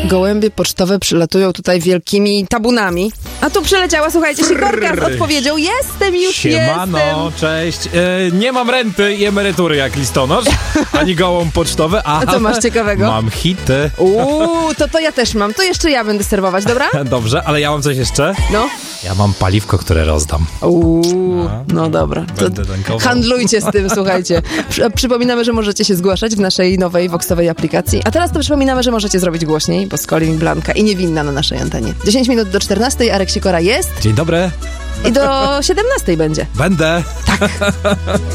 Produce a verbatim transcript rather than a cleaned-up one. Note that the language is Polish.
Gołębie pocztowe przylatują tutaj wielkimi tabunami. A tu przyleciała, słuchajcie, Sikorka z odpowiedzią. Jestem, już Siemano, jestem. cześć. E, nie mam renty i emerytury jak listonosz, ani gołąb pocztowy, a, A co masz ciekawego? Mam hity. Uuu, to to ja też mam. To jeszcze ja będę serwować, dobra? Dobrze, ale ja mam coś jeszcze. No. Ja mam paliwko, które rozdam. Uuu, no dobra. To Będę tankował. handlujcie z tym, słuchajcie. Przy, przypominamy, że możecie się zgłaszać w naszej nowej Voxowej aplikacji. A teraz to przypominamy, że możecie zrobić głośniej, bo Skolin i Blanka i Niewinna na naszej antenie. dziesięć minut do czternastej, Arek Sikora jest Dzień dobry. i do siedemnastej będzie. Będę.